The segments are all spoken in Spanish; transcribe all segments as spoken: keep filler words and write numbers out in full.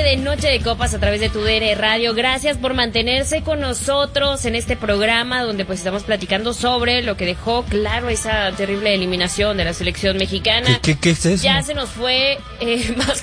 de Noche de Copas a través de tu D N Radio. Gracias por mantenerse con nosotros en este programa donde pues estamos platicando sobre lo que dejó claro esa terrible eliminación de la selección mexicana. ¿Qué, qué, qué es eso? Ya se nos fue eh, más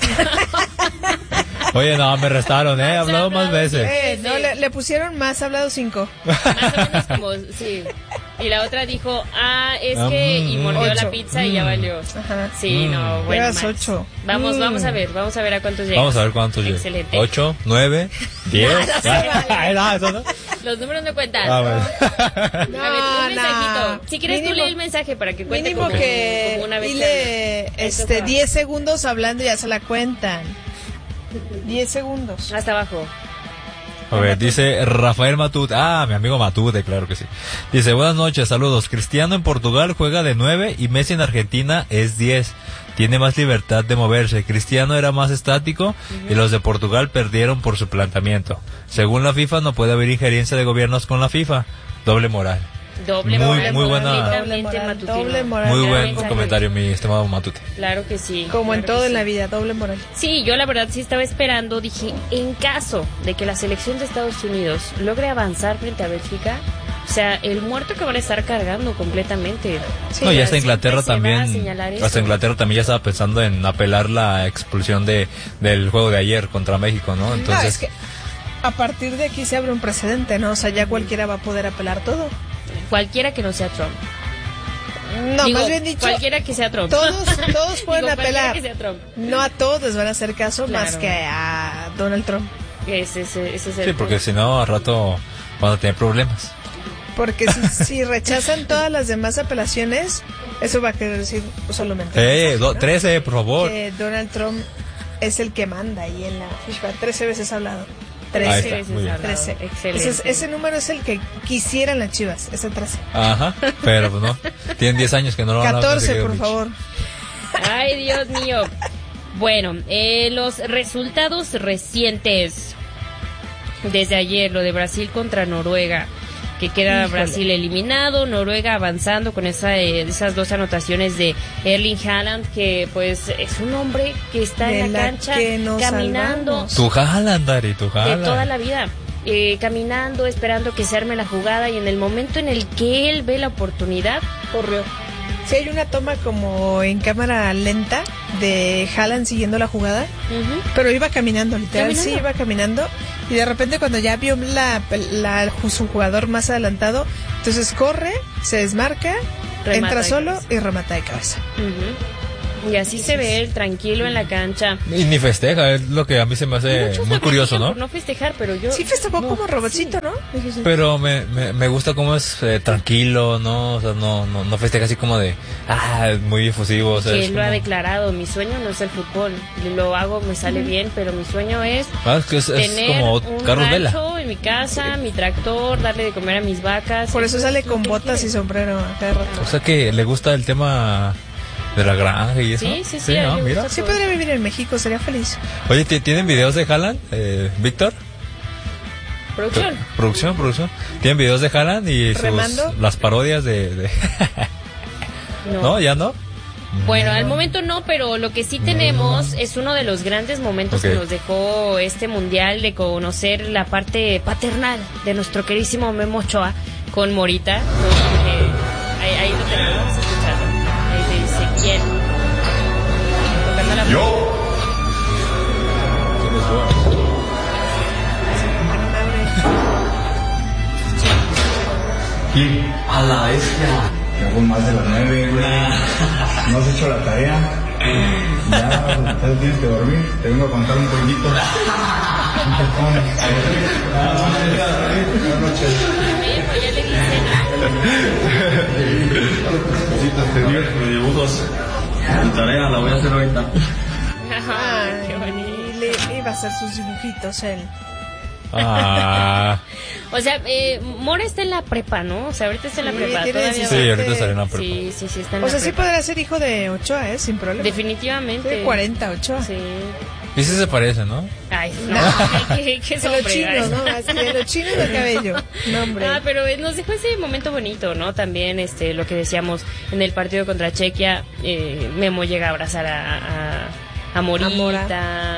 Oye, no, me restaron, ¿eh? He hablado más veces. Eh, no, le, le pusieron más, hablado cinco. Más o menos como, sí. Y la otra dijo, ah, es que, y mordió Ocho. la pizza y ya valió. Ajá. Sí, Mm. no, bueno. Llevas Max. ocho. Vamos, Mm. vamos a ver, vamos a ver a cuántos llegan. Vamos a ver cuántos llegan. Excelente. ¿Ocho? ¿Nueve? ¿Diez? No, no se vale. Ay, no, eso no. Los números no cuentan. Ah, bueno. A ver, un No, mensajito. no. Si quieres, Mínimo- tú lee el mensaje para que cuente Mínimo como, que como una vez. dile Eso este, va. diez segundos hablando y ya se la cuentan. diez segundos. Hasta abajo. A ver, dice Rafael Matute. Ah, mi amigo Matute, claro que sí. Dice, buenas noches, saludos. Cristiano en Portugal juega de nueve y Messi en Argentina es diez. Tiene más libertad de moverse. Cristiano era más estático y los de Portugal perdieron por su planteamiento. Según la FIFA, no puede haber injerencia de gobiernos con la FIFA. Doble moral. Doble Muy- moral, muy buena- completamente Doble moral, matutino. doble moral. Muy Gran buen mensaje. comentario, mi estimado Matute. Claro que sí. Como en claro todo que en la sí. vida, doble moral. Sí, yo la verdad sí estaba esperando, dije, en caso de que la selección de Estados Unidos logre avanzar frente a Bélgica, o sea, el muerto que van a estar cargando completamente. Sí, No, y ya hasta siempre Inglaterra se va a también, señalar eso. hasta Inglaterra también ya estaba pensando en apelar la expulsión de del juego de ayer contra México, ¿no? Entonces, No, es que a partir de aquí se abre un precedente, ¿no? O sea, ya cualquiera va a poder apelar todo. Cualquiera que no sea Trump. No, Digo, más bien dicho, cualquiera que sea Trump. todos, todos pueden Digo, cualquiera apelar. que sea Trump. No a todos les van a hacer caso Claro. más que a Donald Trump. Ese, ese, ese es el sí, porque punto. si no, al rato van a tener problemas. Porque si, si rechazan todas las demás apelaciones, eso va a querer decir solamente Eh, do- trece, por favor. que Donald Trump es el que manda ahí en la FIFA. Trece veces ha hablado. Ahí Trece. está, veces muy bien. hablado. Trece. Excelente. Ese, es- ese número es el que quisieran las Chivas, ese trece. Ajá, pero pues no. Tienen diez años que no lo van a catorce, conseguir, por Mitch. favor. Ay, Dios mío. Bueno, eh, los resultados recientes desde ayer, lo de Brasil contra Noruega, que queda Híjole. Brasil eliminado, Noruega avanzando con esa, eh, esas dos anotaciones de Erling Haaland, que pues es un hombre que está De en la, la cancha que nos caminando salvamos. Tu Haaland, Dari, tu de Haaland. toda la vida. Eh, caminando, esperando que se arme la jugada, y en el momento en el que él ve la oportunidad, corrió. Si hay una toma como en cámara lenta de Haaland siguiendo la jugada, Ujú. pero iba caminando, literal, Caminando. sí, iba caminando. Y de repente cuando ya vio la, la, su jugador más adelantado, entonces corre, se desmarca, Remata entra de solo cabeza. y remata de cabeza. Ujú. Y así se ve él tranquilo en la cancha. Y ni festeja, es lo que a mí se me hace Muchos muy lo curioso, critican ¿no? por no festejar, pero yo... Sí festejó No, como robotcito, ¿no? Dije, sí. Pero me, me, me gusta cómo es eh, tranquilo, ¿no? O sea, no, no, no festeja así como de, ah, es muy efusivo, o sea, que es él lo ha como- declarado, mi sueño no es el fútbol, lo hago, me sale bien, pero mi sueño es Ah, es que es, es tener como un Carlos Vela. rancho en mi casa, mi tractor, darle de comer a mis vacas. Por eso sale es lo con que botas y quiere. sombrero a cada rato. O sea que le gusta el tema de la granja y eso. Sí, sí, sí, a él ¿no? le Mira. gusta. Sí podría vivir en México, sería feliz. Oye, ¿ti- ¿tienen videos de Haaland, eh, Víctor? Producción. Producción, producción. ¿Tienen videos de Haaland y sus, ¿Remando? las parodias de... de- No. ¿No? ¿Ya no? Bueno, al momento no, pero lo que sí tenemos es uno de los grandes momentos Ok. que nos dejó este mundial, de conocer la parte paternal de nuestro queridísimo Memo Ochoa con Morita. Entonces, eh, ahí, ahí lo tenemos, vamos a escucharlo. Ahí te dice, ¿quién? Tocando la Yo. Y a la bestia. Ya fue más de las nueve, güey. No has hecho la tarea. Ya, ya tienes que dormir. Te vengo a contar un poquito. Buenas noches. Memo, ya le dicen. Cositas, te digo, mis dibujos. Mi tarea la voy a hacer ahorita. Ay, qué bonito. Y le iba a hacer sus dibujitos él. Ah, O sea, eh, Mora está en la prepa, ¿no? O sea, ahorita está en la Sí, prepa. tiene Todavía diecisiete. sí, va. ahorita salió una prepa. Sí, sí, sí, está en O la sea, sí prepa. podría ser hijo de Ochoa, ¿eh? Sin problema. Definitivamente. Tiene cuarenta, Ochoa. Sí. y sí se parece, ¿no? Ay, no, qué, qué De los sombre, chinos, ay. ¿no? Así, de los chinos del cabello. No, hombre. Ah, pero eh, nos dejó ese momento bonito, ¿no? También este lo que decíamos en el partido contra Chequia, eh, Memo llega a abrazar a, a, a Morita, A Mora.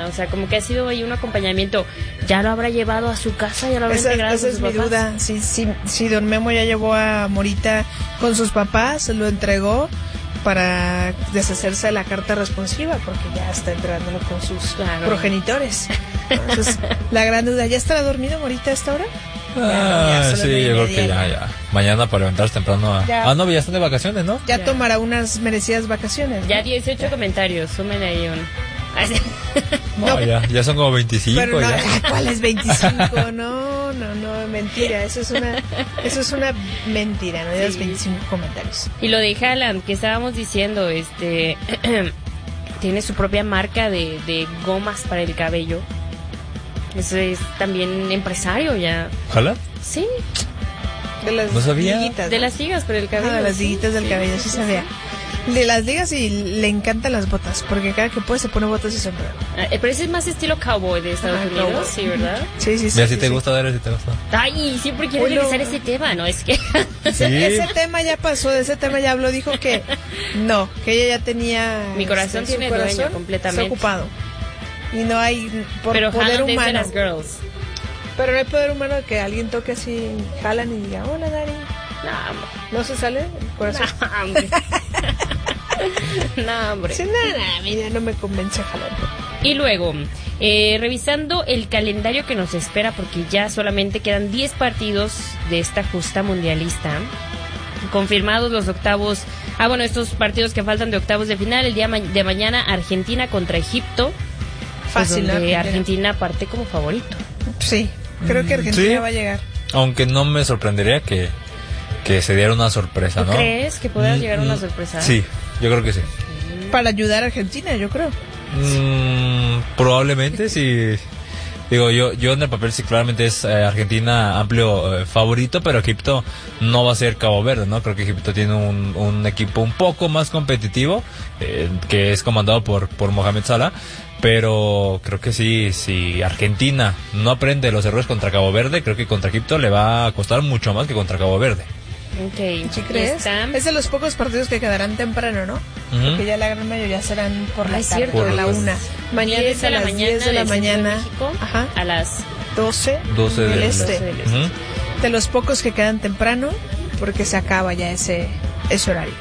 o sea, como que ha sido ahí un acompañamiento. ¿Ya lo habrá llevado a su casa? ¿Ya lo habrá Esa, integrado esa con es sus mi papás? duda. Si, si, si don Memo ya llevó a Morita con sus papás, lo entregó para deshacerse de la carta responsiva, porque ya está entregándolo con sus Claro. progenitores. Entonces, la gran duda, ¿ya estará dormido Morita a esta hora? Ah, Ya, ya, son las sí, nueve y yo creo media, que ya, ya. Mañana para levantarse temprano. A... Ya. Ah, no, ya están de vacaciones, ¿no? Ya Ya. tomará unas merecidas vacaciones, ¿no? Ya dieciocho comentarios, sumen ahí un... No, ya, ya son como veinticinco. Pero no, ya. ah, ¿cuál es veinticinco? No, no, no, mentira. Eso es una, eso es una mentira. No digas Sí. veinticinco comentarios. Y lo de Haaland, que estábamos diciendo, este... tiene su propia marca de, de gomas para el cabello. Eso es también empresario ya. ¿Ojalá? Sí, De las No sabía. liguitas, de ¿no? las ligas para el cabello. Ah, de las sí. liguitas del cabello, sí sabía. De las ligas y le encantan las botas, porque cada que puede se pone botas y sombrero. Ah, pero ese es más estilo cowboy de Estados Ah, Unidos, cowboy. sí, ¿verdad? Sí, sí, sí. Mira, sí, si te sí. gusta, ver si te gusta. Ay, siempre quiero Uy, no. regresar a ese tema, ¿no? Es que... Sí. Ese tema ya pasó, de ese tema ya habló, dijo que no, que ella ya tenía... Mi corazón este, su tiene dueño completamente. Está ocupado. Y no hay por pero poder Haaland es de humano. las girls. Pero no hay poder humano que alguien toque así, jalan y diga, hola, Dari. No, hombre. ¿No se sale el corazón? No, hombre. No, hombre. Sí, nada, nada, mira, no me convence jalar. Y luego, eh, revisando el calendario que nos espera, porque ya solamente quedan diez partidos de esta justa mundialista. Confirmados los octavos. Ah, bueno, estos partidos que faltan de octavos de final. El día ma- de mañana, Argentina contra Egipto. Pues Fácil, ¿no? donde Argentina. Argentina parte como favorito. Sí, creo que Argentina Sí. va a llegar. Aunque no me sorprendería que, que se diera una sorpresa, ¿Tú ¿no? crees que pueda Mm, llegar una mm, sorpresa? Sí, yo creo que sí. Para ayudar a Argentina, yo creo. Mm, probablemente sí. Digo, yo yo en el papel sí claramente es eh, Argentina amplio eh, favorito, pero Egipto no va a ser Cabo Verde, ¿no? Creo que Egipto tiene un, un equipo un poco más competitivo, eh, que es comandado por, por Mohamed Salah, pero creo que sí, si Argentina no aprende los errores contra Cabo Verde, creo que contra Egipto le va a costar mucho más que contra Cabo Verde. Ok. ¿Sí crees? Está- Es de los pocos partidos que quedarán temprano, ¿no? Ujú. Porque ya la gran mayoría serán por la Ay, tarde, cierto. por la Por- una. Mañana diez es de a la las mañana diez de la del centro de mañana. México, Ajá. a las doce, doce del del este. doce del este. Ujú. De los pocos que quedan temprano, porque se acaba ya ese, ese horario.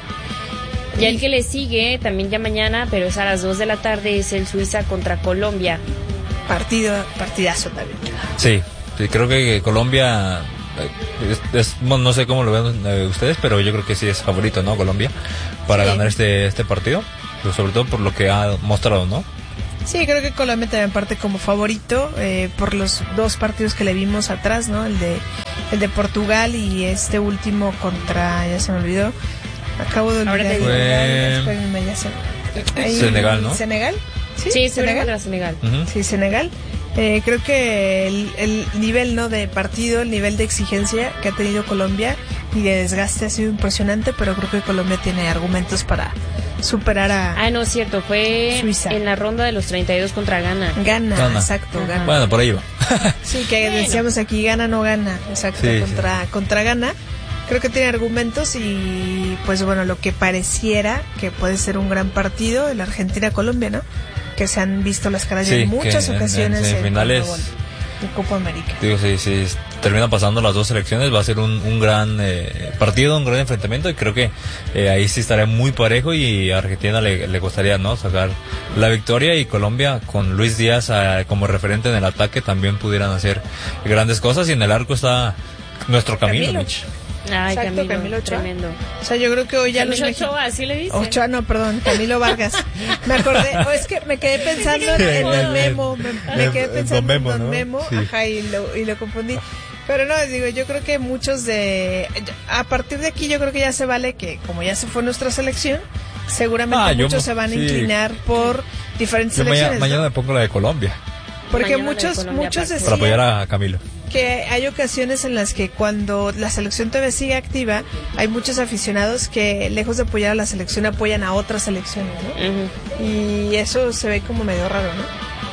Ya el que le sigue, también ya mañana, pero es a las dos de la tarde, es el Suiza contra Colombia. Partido, partidazo también. Sí, sí, creo que Colombia, eh, es, es- bueno, no sé cómo lo ven eh, ustedes, pero yo creo que sí es favorito, ¿no? Colombia, para Sí. ganar este este partido, pero sobre todo por lo que ha mostrado, ¿no? Sí, creo que Colombia también parte como favorito eh, por los dos partidos que le vimos atrás, ¿no? El de el de Portugal y este último contra, ya se me olvidó. Acabo de Ahora olvidar. te digo. Fue- Espérenme, ya se- ahí- Senegal, ¿no? ¿Senegal? Sí, Sí, Senegal. contra Senegal. Ujú. Sí, Senegal. Eh, creo que el, el nivel no de partido, el nivel de exigencia que ha tenido Colombia y de desgaste ha sido impresionante, pero creo que Colombia tiene argumentos para superar a Ah, no, es cierto, fue Suiza. en la ronda de los treinta y dos contra Ghana. Gana, Gana. exacto, gana. Bueno, por ahí va. Sí, que Bueno. decíamos aquí, gana no gana, exacto, Sí, contra, contra gana. Creo que tiene argumentos y pues bueno, lo que pareciera que puede ser un gran partido, el Argentina-Colombia, ¿no? Que se han visto las caras ya Sí, en muchas que en- ocasiones en semifinales- Conmebol, en Copa América. Digo, si, si terminan pasando las dos selecciones, va a ser un, un gran eh, partido, un gran enfrentamiento, y creo que eh, ahí sí estaría muy parejo y a Argentina le, le costaría, ¿no?, sacar la victoria, y Colombia con Luis Díaz eh, como referente en el ataque también pudieran hacer grandes cosas, y en el arco está nuestro Camilo, Camilo. Mitch. Ay, Exacto, Camilo, Camilo Ochoa. tremendo. O sea, yo creo que hoy ya los Camilo mexicanos... Ochoa, así le dicen. Ochoa, no, perdón, Camilo Vargas. Me acordé, o es que me quedé pensando en, en el Memo, me, me quedé En pensando Don Memo, en Don ¿no? Memo, Sí. ajá, y lo, y lo confundí. Pero no, digo, yo creo que muchos de... A partir de aquí yo creo que ya se vale que, como ya se fue nuestra selección, seguramente Ah, yo muchos mo- se van a sí. inclinar por diferentes Yo mañana, selecciones, ¿no? mañana me pongo la de Colombia Porque Mañana la de muchos, Colombia, muchos aparte. para apoyar decían a Camilo. que hay ocasiones en las que cuando la selección todavía sigue activa, hay muchos aficionados que lejos de apoyar a la selección apoyan a otras selecciones, ¿no? Ujú. Y eso se ve como medio raro, ¿no?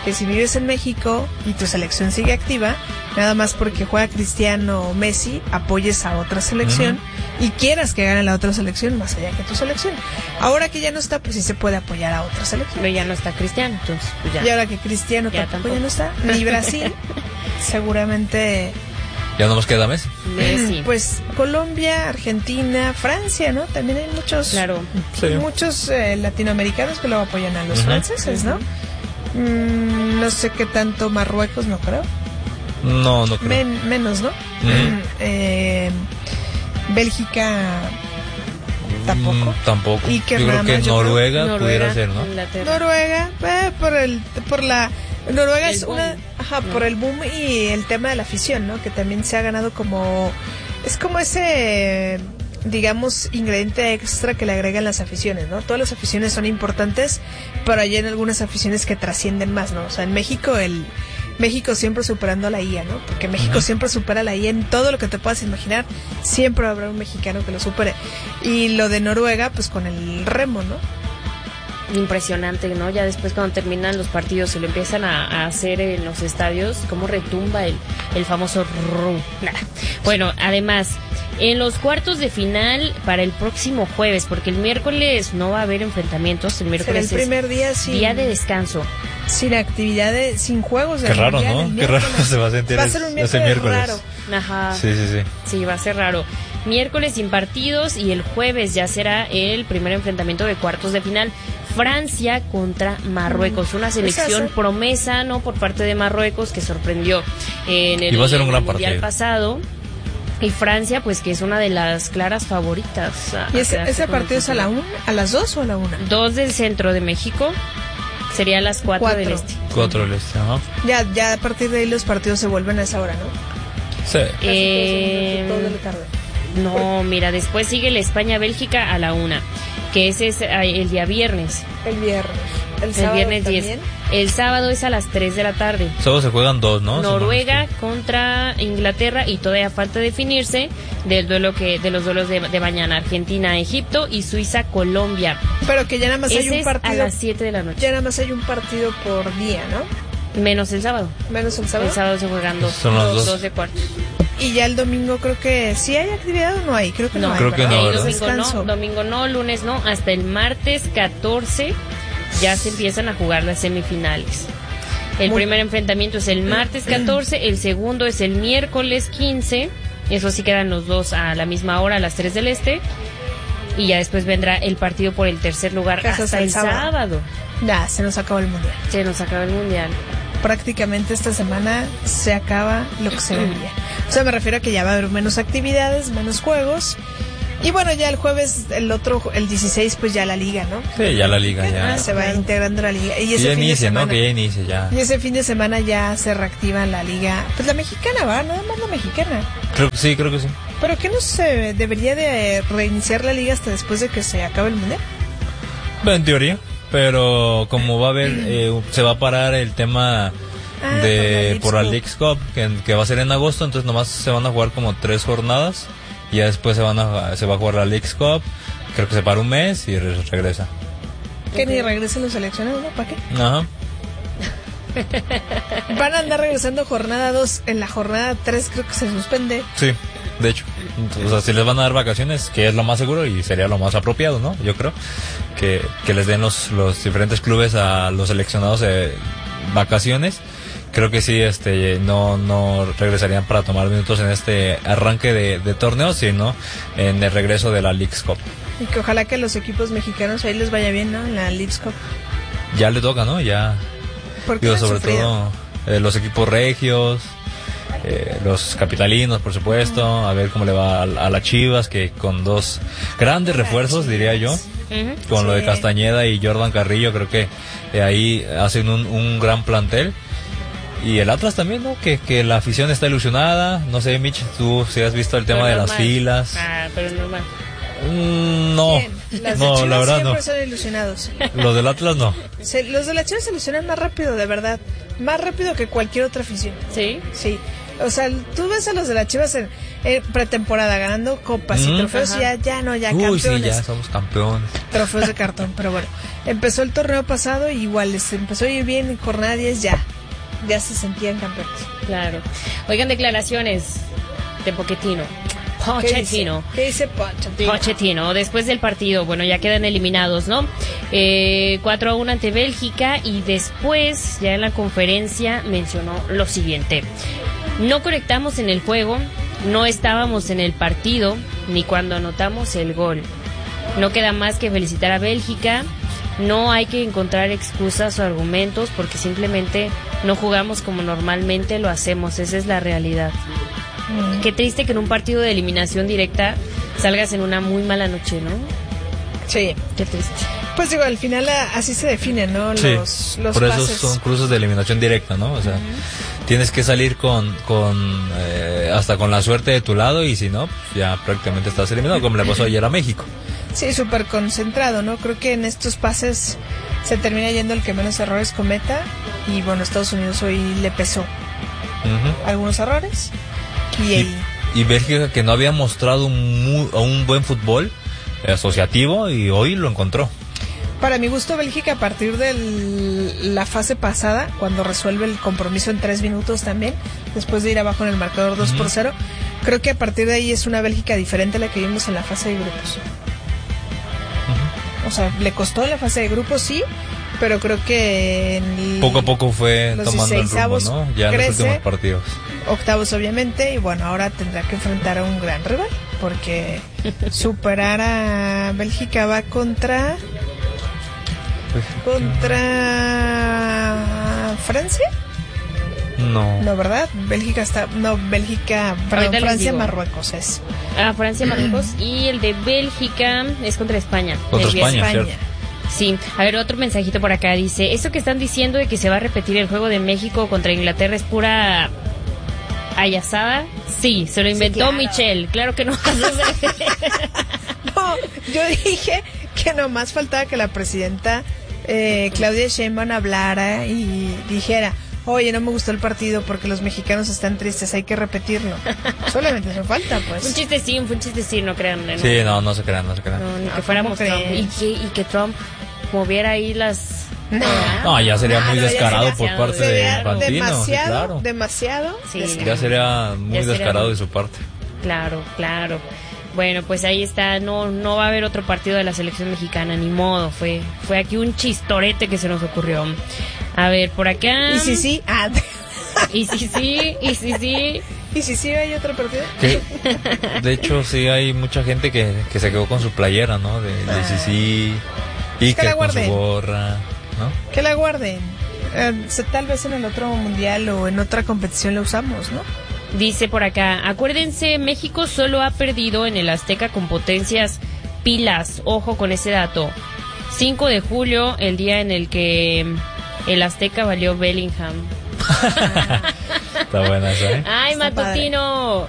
que si vives en México y tu selección sigue activa, nada más porque juega Cristiano o Messi, apoyes a otra selección uh-huh. y quieras que gane la otra selección más allá que tu selección. Ahora que ya no está, pues sí se puede apoyar a otra selección. Pero ya no está Cristiano, entonces pues ya. Y ahora que Cristiano ya tampoco, tampoco ya no está, ni Brasil, seguramente... Ya no nos queda Messi. Messi. Pues Colombia, Argentina, Francia, ¿no? También hay muchos, claro. sí. muchos eh, latinoamericanos que luego apoyan a los uh-huh. franceses, ¿no? Mm, no sé qué tanto Marruecos, no creo. No, no creo. Men, menos, ¿no? Uh-huh. Eh, Bélgica tampoco. Mm, tampoco. ¿Y qué yo creo que Noruega, creo? pudiera ser, ¿no? Inglaterra. Noruega, eh, por el, por la Noruega el es boom. una, ajá, no. por el boom y el tema de la afición, ¿no? Que también se ha ganado como, es como ese, digamos, ingrediente extra que le agregan las aficiones, ¿no? Todas las aficiones son importantes, pero hay en algunas aficiones que trascienden más, ¿no? O sea, en México el México siempre superando a la I A, ¿no? Porque México uh-huh. siempre supera a la I A en todo lo que te puedas imaginar. Siempre habrá un mexicano que lo supere. Y lo de Noruega, pues con el remo, ¿no? Impresionante, ¿no? Ya después cuando terminan los partidos y lo empiezan a, a hacer en los estadios, cómo retumba el, el famoso ru. Bueno, además, en los cuartos de final para el próximo jueves, porque el miércoles no va a haber enfrentamientos, el miércoles el primer día sin, día de descanso. Sin actividades, sin juegos de Qué raro, ¿no? Qué raro se va a sentir va a ser un miércoles ese miércoles. Raro. Ajá. Sí, sí, sí. Sí, va a ser raro. Miércoles sin partidos y el jueves ya será el primer enfrentamiento de cuartos de final. Francia contra Marruecos, una selección promesa, ¿no? Por parte de Marruecos que sorprendió en el, y va a ser un en gran el mundial partido. pasado. Y Francia, pues que es una de las claras favoritas. ¿Y ese, ese partido es a la una, a las dos o a la una? Dos del centro de México. Sería a las cuatro, cuatro del este. Cuatro del este, ajá. Ya, ya a partir de ahí los partidos se vuelven a esa hora, ¿no? Sí. Eh, todo de la tarde. No, mira, después sigue el España-Bélgica a la una, que ese es el día viernes. El viernes. El, el viernes también. diez. El sábado es a las tres de la tarde. Solo se juegan dos, ¿no? Noruega contra Inglaterra y todavía falta definirse del duelo que de los duelos de, de mañana. Argentina-Egipto y Suiza-Colombia. Pero que ya nada más Ese hay un partido. Es a las siete de la noche. Ya nada más hay un partido por día, ¿no? Menos el sábado. Menos el sábado. El sábado se juegan dos. Son los dos. Dos de cuartos. Y ya el domingo creo que sí hay actividad o no hay. Creo que no, no hay. Creo que no, domingo no, domingo no, lunes no. Hasta el martes catorce ya se empiezan a jugar las semifinales. El Muy... primer enfrentamiento es el martes catorce, el segundo es el miércoles quince. Eso sí quedan los dos a la misma hora, a las tres del este. Y ya después vendrá el partido por el tercer lugar hasta, hasta el sábado. sábado. Ya, se nos acabó el mundial. Se nos acaba el mundial. Prácticamente esta semana se acaba lo que se vendía. O sea, me refiero a que ya va a haber menos actividades, menos juegos. Y bueno, ya el jueves, el otro, el dieciséis, pues ya la liga, ¿no? Sí, ya la liga, ya. Ah, se va integrando la liga. Y ese ya fin inicia, de semana, ¿no? Que ya inicie, ya. Y ese fin de semana ya se reactiva la liga. Pues la mexicana, ¿va? Nada más la mexicana. Creo que sí, creo que sí. ¿Pero qué no se debería de reiniciar la liga hasta después de que se acabe el mundial? En teoría, pero como va a haber, eh, se va a parar el tema... Ah, de por por la Leagues Leagues Cup que, que va a ser en agosto, entonces nomás se van a jugar como tres jornadas y ya después se van a se va a jugar la Leagues Cup, creo que se para un mes y re- regresa. Que ni regresen los seleccionados, ¿no? ¿Para qué? Ajá. Van a andar regresando jornada dos, en la jornada tres creo que se suspende. Sí, de hecho. O sea, si les van a dar vacaciones, que es lo más seguro y sería lo más apropiado, ¿no? Yo creo que, que les den los, los diferentes clubes a los seleccionados eh, vacaciones. Creo que sí, este, no, no regresarían para tomar minutos en este arranque de, de torneo, sino en el regreso de la Leagues Cup. Y que ojalá que a los equipos mexicanos ahí les vaya bien, ¿no? En la Leagues Cup. Ya le toca, ¿no? Ya. Porque Digo, sobre todo eh, los equipos regios, eh, los capitalinos, por supuesto, uh-huh. A ver cómo le va a, a las Chivas, que con dos grandes refuerzos, diría yo, uh-huh. Con sí. Lo de Castañeda y Jordan Carrillo, creo que eh, ahí hacen un, un gran plantel. Y el Atlas también, ¿no? Que, que la afición está ilusionada. No sé, Mitch, tú si has visto el tema pero de normal. Las filas. Ah, pero normal. Mm, no, Las no, de la verdad siempre no. son ilusionados. Los del Atlas no. Se, los de las Chivas se ilusionan más rápido, de verdad. Más rápido que cualquier otra afición. ¿Sí? Sí. O sea, tú ves a los de las Chivas en, en pretemporada ganando copas mm, y trofeos ajá. y ya, ya no, ya Uy, campeones. Sí, ya somos campeones. Trofeos de cartón, pero bueno. Empezó el torneo pasado y igual les empezó a ir bien en jornada diez ya. Ya se sentían campeones. Claro. Oigan, declaraciones de Pochettino. Pochettino. ¿Qué dice Pochettino? Pochettino, después del partido, bueno, ya quedan eliminados, ¿no? Eh, cuatro a uno ante Bélgica y después, ya en la conferencia, mencionó lo siguiente. No conectamos en el juego, no estábamos en el partido, ni cuando anotamos el gol. No queda más que felicitar a Bélgica. No hay que encontrar excusas o argumentos porque simplemente no jugamos como normalmente lo hacemos. Esa es la realidad. Mm. Qué triste que en un partido de eliminación directa salgas en una muy mala noche, ¿no? Sí. Qué triste. Pues digo, al final así se definen, ¿no? Sí, los, los por pases. eso son cruces de eliminación directa, ¿no? O sea, uh-huh. tienes que salir con, con eh, hasta con la suerte de tu lado y si no, pues ya prácticamente estás eliminado, como le pasó ayer a México. Sí, súper concentrado, ¿no? Creo que en estos pases se termina yendo el que menos errores cometa y bueno, Estados Unidos hoy le pesó uh-huh. algunos errores y, y, y Bélgica que no había mostrado un, muy, un buen fútbol asociativo y hoy lo encontró. Para mi gusto, Bélgica a partir de la fase pasada, cuando resuelve el compromiso en tres minutos también, después de ir abajo en el marcador dos por cero, creo que a partir de ahí es una Bélgica diferente a la que vimos en la fase de grupos. Uh-huh. O sea, le costó en la fase de grupos, sí, pero creo que en poco a poco fue tomando el rumbo, ¿no? Ya en los últimos partidos. Octavos, obviamente, y bueno, ahora tendrá que enfrentar a un gran rival, porque superar a Bélgica va contra... ¿Contra Francia? No. No, ¿verdad? Bélgica está... No, Bélgica... Perdón, Francia, Marruecos es. Ah, Francia, Marruecos. Y el de Bélgica es contra España. Contra España, España. ¿Cierto? Sí. A ver, otro mensajito por acá. Dice, eso que están diciendo de que se va a repetir el juego de México contra Inglaterra es pura... ¿Ayasada? Sí, se lo inventó sí, claro. Michelle. Claro que no. No, yo dije que nomás faltaba que la presidenta... Eh, Claudia Sheinbaum hablara y dijera, oye, no me gustó el partido porque los mexicanos están tristes, hay que repetirlo. Solamente eso falta, pues. Un chistecín, fue un chistecín, no crean. ¿no? Sí, no, no se crean, no se crean. No, ni que fuéramos Trump. Y que, y que Trump moviera ahí las... No, no ya sería muy no, descarado sería por parte de Infantino. Demasiado, sí, claro. demasiado. Sí, ya sería muy ya descarado sería... de su parte. Claro, claro. Bueno, pues ahí está, no no va a haber otro partido de la selección mexicana, ni modo, fue fue aquí un chistorete que se nos ocurrió. A ver, por acá... ¿Y si sí? Ah. ¿Y si sí? ¿Y si sí? ¿Y si sí hay otro partido? Sí. De hecho, sí hay mucha gente que, que se quedó con su playera, ¿no? De, de si sí, y que, que con su gorra, ¿no? Que la guarden. Eh, tal vez en el otro mundial o en otra competición la usamos, ¿no? Dice por acá, acuérdense, México solo ha perdido en el Azteca con potencias pilas. Ojo con ese dato. cinco de julio, el día en el que el Azteca valió Bellingham. Está buena esa, ¿eh? ¡Ay, Está matutino!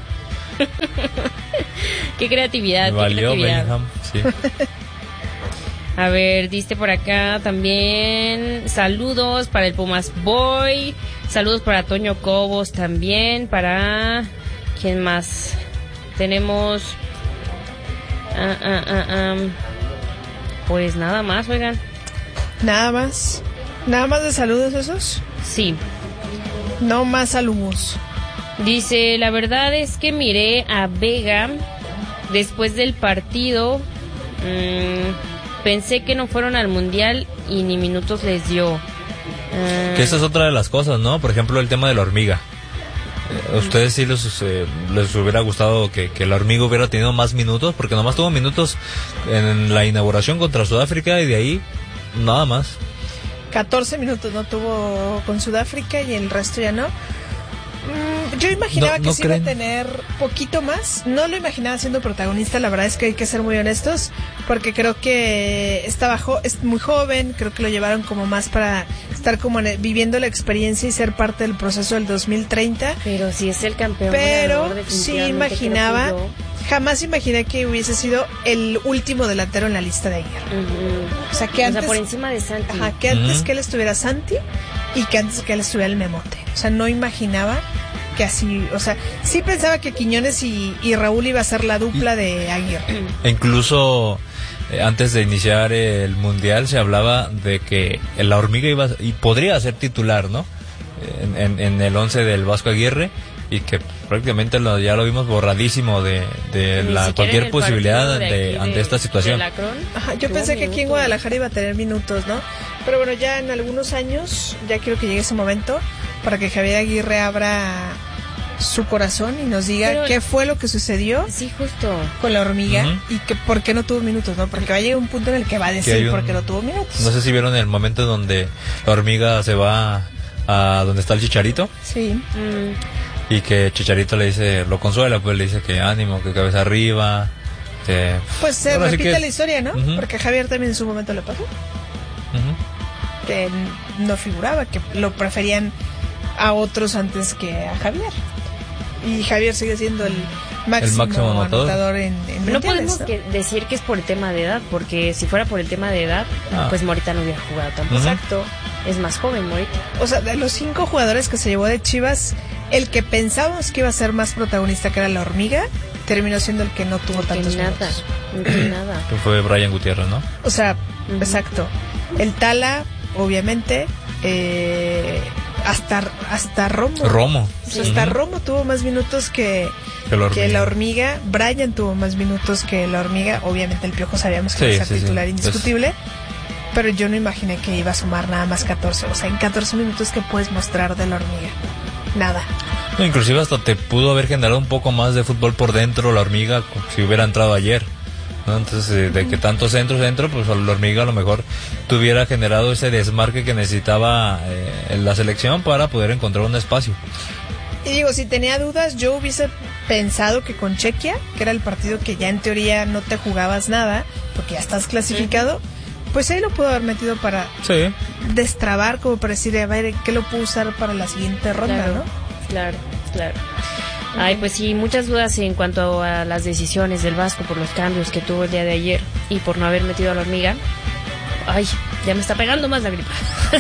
¡Qué creatividad! Valió qué creatividad. Bellingham, sí. A ver, diste por acá también saludos para el Pumas Boy, saludos para Toño Cobos también, para... ¿Quién más? Tenemos... Ah, ah, ah, ah. Pues nada más, oigan. Nada más. ¿Nada más de saludos esos? Sí. No más saludos. Dice, la verdad es que miré a Vega después del partido... Mmm, pensé que no fueron al mundial y ni minutos les dio. Uh... Que esa es otra de las cosas, ¿no? Por ejemplo, el tema de la hormiga. ¿A ustedes sí les, eh, les hubiera gustado que, que la hormiga hubiera tenido más minutos? Porque nomás tuvo minutos en la inauguración contra Sudáfrica y de ahí nada más. catorce minutos no tuvo con Sudáfrica y el resto ya no. Mm, yo imaginaba no, que no sí creen. Iba a tener poquito más. No lo imaginaba siendo protagonista. La verdad es que hay que ser muy honestos, porque creo que estaba jo- es muy joven. Creo que lo llevaron como más para estar como en el, viviendo la experiencia y ser parte del proceso del dos mil treinta. Pero si es el campeón. Pero ganador, sí imaginaba. Jamás imaginé que hubiese sido el último delantero en la lista de ayer. Uh-huh. O sea, que antes, o sea, por encima de Santi. Ajá, que antes uh-huh. que él estuviera Santi y que antes que él estuviera el Memote. O sea, no imaginaba que así, o sea, sí pensaba que Quiñones y, y Raúl iba a ser la dupla de Aguirre. E incluso eh, antes de iniciar el Mundial se hablaba de que la Hormiga iba y podría ser titular, ¿no? En, en, en el once del Vasco Aguirre, y que prácticamente lo, ya lo vimos borradísimo de, de la cualquier posibilidad de, de ante de, esta situación. Ajá, yo pensé que aquí en Guadalajara iba a tener minutos, ¿no? Pero bueno, ya en algunos años, ya quiero que llegue ese momento para que Javier Aguirre abra su corazón y nos diga Pero, qué fue lo que sucedió sí, justo. con la Hormiga, uh-huh. y que por qué no tuvo minutos, ¿no? Porque va a llegar un punto en el que va a decir un, por qué no tuvo minutos. No sé si vieron el momento donde la Hormiga se va a donde está el Chicharito. Sí. Mm. Y que Chicharito le dice, lo consuela, pues le dice que ánimo, que cabeza arriba. Que, pues se repite que, la historia, ¿no? Uh-huh. Porque a Javier también en su momento le pasó. Uh-huh. Que no figuraba, que lo preferían a otros antes que a Javier. Y Javier sigue siendo el máximo, el máximo anotador, anotador en, en No podemos ¿no? que decir que es por el tema de edad, porque si fuera por el tema de edad, ah. pues Morita no hubiera jugado tampoco. Uh-huh. Exacto. Es más joven Morita. O sea, de los cinco jugadores que se llevó de Chivas, el que pensábamos que iba a ser más protagonista, que era la Hormiga, terminó siendo el que no tuvo que tantos nada, minutos. Que nada. Que fue Brian Gutiérrez, ¿no? O sea, uh-huh. exacto. El Tala, obviamente, eh, hasta hasta Romo. Romo. O sea, hasta uh-huh. Romo tuvo más minutos que, que, la que la Hormiga. Brian tuvo más minutos que la Hormiga. Obviamente el Piojo sabíamos que sí, iba a ser sí, titular sí. indiscutible. Pues, pero yo no imaginé que iba a sumar nada más catorce. O sea, en catorce minutos, ¿qué puedes mostrar de la Hormiga? Nada. No, inclusive hasta te pudo haber generado un poco más de fútbol por dentro la Hormiga si hubiera entrado ayer, ¿no? Entonces, de que tanto centro, centro, pues la Hormiga a lo mejor tuviera generado ese desmarque que necesitaba eh, en la selección para poder encontrar un espacio. Y digo, si tenía dudas, yo hubiese pensado que con Chequia, que era el partido que ya en teoría no te jugabas nada, porque ya estás clasificado, pues ahí lo pudo haber metido para sí. destrabar, como para decir, a ver, ¿qué lo puedo usar para la siguiente ronda, claro, no? Claro, claro. Ay, pues sí, muchas dudas en cuanto a las decisiones del Vasco por los cambios que tuvo el día de ayer y por no haber metido a la Hormiga. Ay, ya me está pegando más la gripa.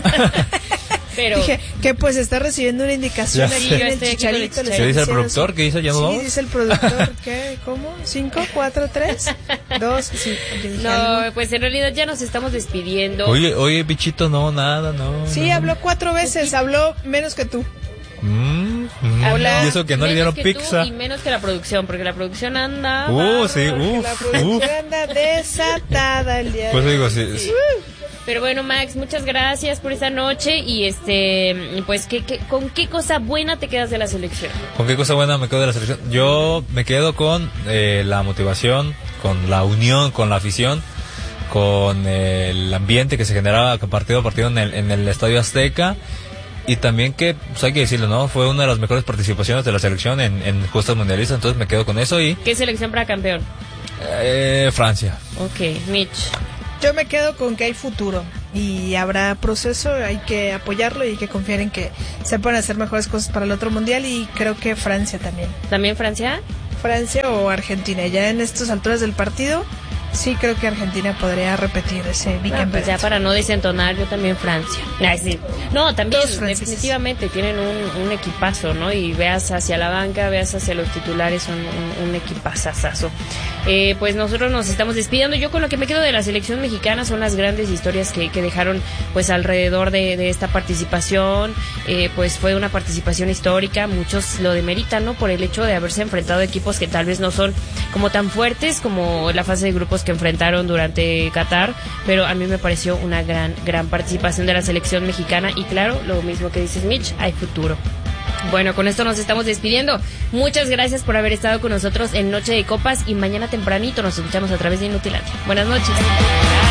Pero dije que pues está recibiendo una indicación ya aquí sé. en el Chicharito. ¿Qué dice el productor? ¿Qué dice? ¿Ya no Sí, vamos? dice el productor. ¿Qué? ¿Cómo? ¿Cinco? ¿Cuatro? ¿Tres? ¿Dos? Sí. No, algo. Pues en realidad ya nos estamos despidiendo. Oye, oye, bichito, no, nada, no. Sí, no. habló cuatro veces, habló menos que tú. Mm, mm. Y eso que no le dieron que pizza. Y menos que la producción, porque la producción anda. Uh, sí, uh. La producción uf. anda desatada el día pues de hoy. Pues digo, sí. sí. Pero bueno, Max, muchas gracias por esta noche y este, pues, ¿qué, qué, ¿con qué cosa buena te quedas de la selección? ¿Con qué cosa buena me quedo de la selección? Yo me quedo con eh, la motivación, con la unión, con la afición, con eh, el ambiente que se generaba partido a partido en el, en el Estadio Azteca. Y también que, pues hay que decirlo, ¿no? Fue una de las mejores participaciones de la selección en, en justas mundialistas, entonces me quedo con eso y... ¿Qué selección para campeón? Eh, Francia. Ok, Mitch. Yo me quedo con que hay futuro y habrá proceso, hay que apoyarlo y hay que confiar en que se pueden hacer mejores cosas para el otro mundial y creo que Francia también. ¿También Francia? Francia o Argentina, ya en estas alturas del partido... Sí, creo que Argentina podría repetir ese bicampeonato. Ah, pues ya para no desentonar, yo también Francia. Ay, sí. No, también definitivamente tienen un, un equipazo, ¿no? Y veas hacia la banca, veas hacia los titulares, un, un, un equipazazazo. Eh, pues nosotros nos estamos despidiendo. Yo con lo que me quedo de la selección mexicana son las grandes historias que, que dejaron pues alrededor de, de esta participación. Eh, pues fue una participación histórica. Muchos lo demeritan, ¿no? Por el hecho de haberse enfrentado a equipos que tal vez no son como tan fuertes como la fase de grupos que enfrentaron durante Qatar, pero a mí me pareció una gran, gran participación de la selección mexicana y claro, lo mismo que dices Mitch, hay futuro. Bueno, con esto nos estamos despidiendo. Muchas gracias por haber estado con nosotros en Noche de Copas y mañana tempranito nos escuchamos a través de Inutilandia. Buenas noches.